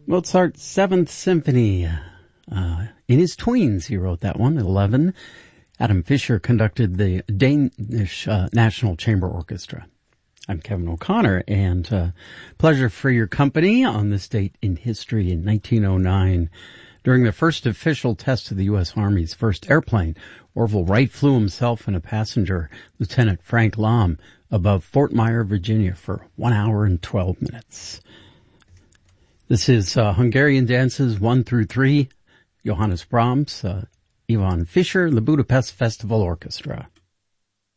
Mozart's Seventh Symphony. In his tweens, he wrote that one, 11. Adam Fischer conducted the Danish National Chamber Orchestra. I'm Kevin O'Connor, and pleasure for your company on this date in history in 1909. During the first official test of the U.S. Army's first airplane, Orville Wright flew himself and a passenger, Lieutenant Frank Lahm, above Fort Myer, Virginia for 1 hour and 12 minutes. This is Hungarian Dances 1 through 3, Johannes Brahms, Ivan Fischer, the Budapest Festival Orchestra.